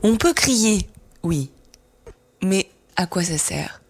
On peut crier, oui, mais à quoi ça sert?